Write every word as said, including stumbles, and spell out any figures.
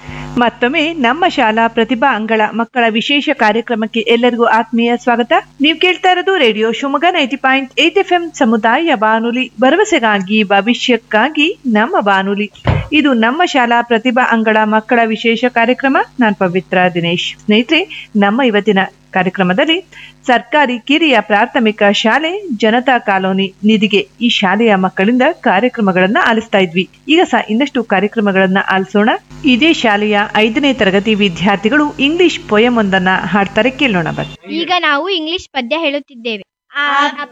ಮತ್ತೊಮ್ಮೆ ನಮ್ಮ ಶಾಲಾ ಪ್ರತಿಭಾ ಅಂಗಳ ಮಕ್ಕಳ ವಿಶೇಷ ಕಾರ್ಯಕ್ರಮಕ್ಕೆ ಎಲ್ಲರಿಗೂ ಆತ್ಮೀಯ ಸ್ವಾಗತ. ನೀವು ಕೇಳ್ತಾ ಇರೋದು radio Shivamogga ninety point eight F M ಸಮುದಾಯ ಬಾನುಲಿ, ಭರವಸೆಗಾಗಿ ಭವಿಷ್ಯಕ್ಕಾಗಿ ನಮ್ಮ ಬಾನುಲಿ. ಇದು ನಮ್ಮ ಶಾಲಾ ಪ್ರತಿಭಾ ಅಂಗಳ ಮಕ್ಕಳ ವಿಶೇಷ ಕಾರ್ಯಕ್ರಮ. ನಾನು ಪವಿತ್ರ ದಿನೇಶ್. ಸ್ನೇಹಿತರೆ, ನಮ್ಮ ಇವತ್ತಿನ ಕಾರ್ಯಕ್ರಮದಲ್ಲಿ ಸರ್ಕಾರಿ ಕಿರಿಯ ಪ್ರಾಥಮಿಕ ಶಾಲೆ ಜನತಾ ಕಾಲೋನಿ ನಿಧಿಗೆ ಈ ಶಾಲೆಯ ಮಕ್ಕಳಿಂದ ಕಾರ್ಯಕ್ರಮಗಳನ್ನ ಆಲಿಸ್ತಾ ಇದ್ವಿ. ಈಗ ಸಹ ಇನ್ನಷ್ಟು ಕಾರ್ಯಕ್ರಮಗಳನ್ನ ಆಲಿಸೋಣ. ಇದೇ ಶಾಲೆಯ ಐದನೇ ತರಗತಿ ವಿದ್ಯಾರ್ಥಿಗಳು ಇಂಗ್ಲಿಷ್ ಪೊಯಮ್ ಒಂದನ್ನ ಹಾಡ್ತಾರೆ, ಕೇಳೋಣ ಬನ್ನಿ. ಈಗ ನಾವು ಇಂಗ್ಲಿಷ್ ಪದ್ಯ ಹೇಳುತ್ತಿದ್ದೇವೆ.